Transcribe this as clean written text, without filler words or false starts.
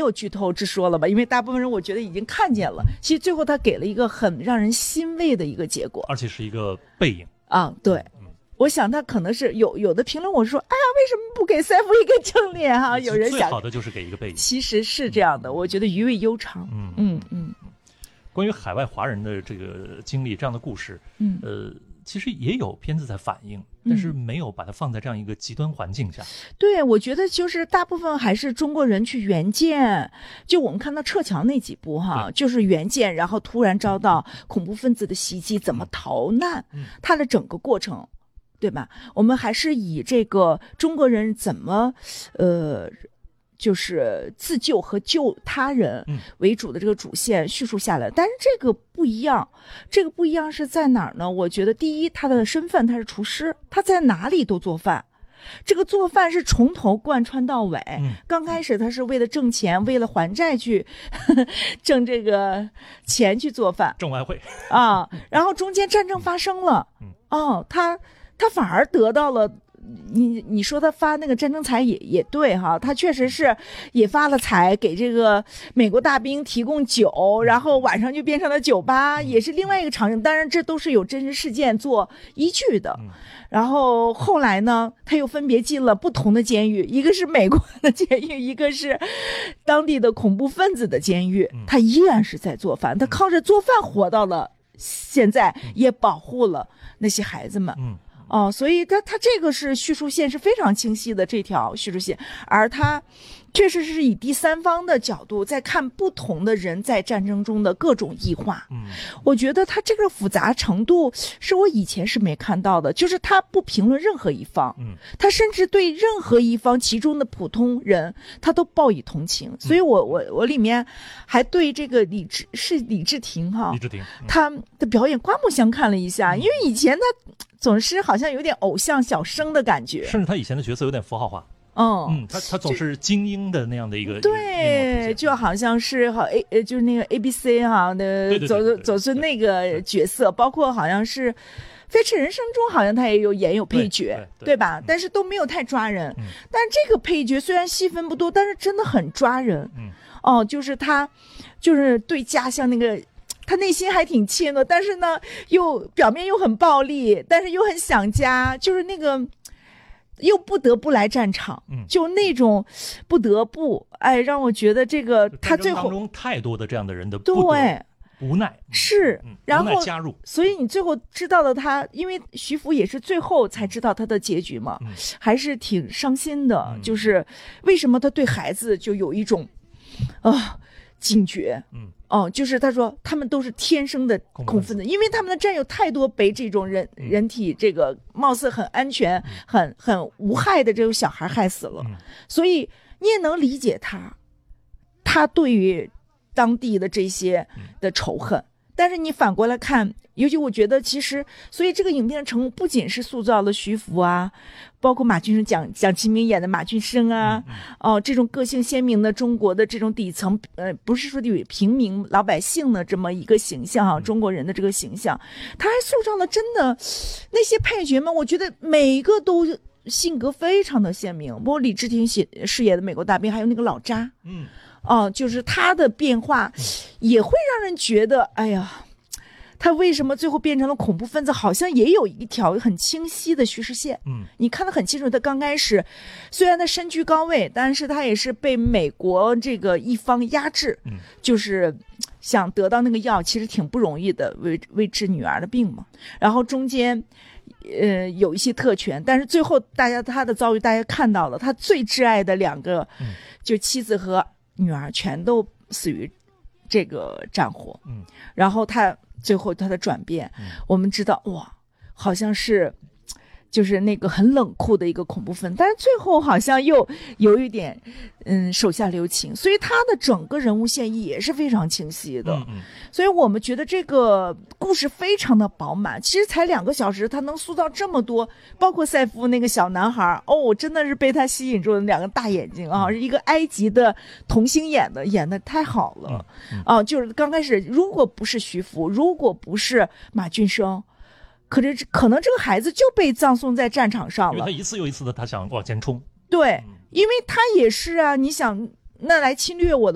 有剧透之说了吧，因为大部分人我觉得已经看见了。其实最后他给了一个很让人欣慰的一个结果， 而且是一个背影啊，对。我想他可能是有的评论我说，哎呀，为什么不给赛夫一个正脸哈？有人想最好的就是给一个背影， 其实是这样的，我觉得余味悠长。 关于海外华人的这个经历，这样的故事，其实也有片子在反映，但是没有把它放在这样一个极端环境下。 对，我觉得就是大部分还是中国人去援建，就我们看到撤侨那几部哈，就是援建，然后突然遭到恐怖分子的袭击，怎么逃难，它的整个过程。对吧？我们还是以这个中国人怎么，就是自救和救他人为主的这个主线叙述下来。但是这个不一样，是在哪儿呢？我觉得第一，他的身份他是厨师，他在哪里都做饭。这个做饭是从头贯穿到尾。刚开始他是为了挣钱，为了还债去挣这个钱去做饭， 挣外汇啊。然后中间战争发生了，他反而得到了，你说他发那个战争财也对哈，他确实是也发了财，给这个美国大兵提供酒，然后晚上就变成了酒吧，也是另外一个场景。当然这都是有真实事件做依据的。然后后来呢，他又分别进了不同的监狱，一个是美国的监狱，一个是当地的恐怖分子的监狱。他依然是在做饭，他靠着做饭活到了现在，也保护了那些孩子们。所以他这个是叙述线是非常清晰的，这条叙述线，而他确实是以第三方的角度在看不同的人在战争中的各种异化。我觉得他这个复杂程度是我以前是没看到的，就是他不评论任何一方，他甚至对任何一方其中的普通人他都报以同情。所以我里面还对这个李治廷哈，他的表演刮目相看了一下，因为以前他总是好像有点偶像小生的感觉， 甚至他以前的角色有点符号化。他总是精英的那样的一个， 对，就好像是就是那个 ABC 哈的总是那个角色，包括好像是《飞驰人生》中好像他也有演有配角， 对吧？但是都没有太抓人。但这个配角虽然戏份不多，但是真的很抓人。就是他就是对家乡那个。他内心还挺亲的，但是呢，又表面又很暴力，但是又很想家，就是那个又不得不来战场，就那种不得不，让我觉得这个他最后当中太多的这样的人的对无奈是，然后加入， 所以你最后知道了他，因为徐福也是最后才知道他的结局嘛，还是挺伤心的。就是为什么他对孩子就有一种警觉。就是他说他们都是天生的恐怖分子，因为他们的战友太多被这种人体这个貌似很安全、很无害的这种小孩害死了，所以你也能理解他对于当地的这些的仇恨。但是你反过来看，尤其我觉得其实，所以这个影片成功不仅是塑造了徐福啊，包括马俊生蒋奇明演的马俊生啊，这种个性鲜明的中国的这种底层不是说有平民老百姓的这么一个形象啊，中国人的这个形象，他还塑造了真的那些配角们，我觉得每一个都性格非常的鲜明，包括李治廷饰演的美国大兵，还有那个老扎，就是他的变化也会让人觉得，哎呀，他为什么最后变成了恐怖分子，好像也有一条很清晰的叙事线。你看得很清楚，他刚开始虽然他身居高位，但是他也是被美国这个一方压制，就是想得到那个药其实挺不容易的，为治女儿的病嘛。然后中间有一些特权，但是最后他的遭遇大家看到了，他最挚爱的两个就妻子和女儿全都死于这个战火。然后他最后他的转变，我们知道哇，好像是就是那个很冷酷的一个恐怖分子，但是最后好像又有一点手下留情，所以他的整个人物线也是非常清晰的。所以我们觉得这个故事非常的饱满，其实才2个小时他能塑造这么多，包括赛夫那个小男孩，真的是被他吸引住了，2个大眼睛啊，是一个埃及的童星演的太好了。就是刚开始如果不是徐福，如果不是马俊生，可能这个孩子就被葬送在战场上了， 因为他一次又一次的他想往前冲。 对，因为他也是啊，你想那来侵略我的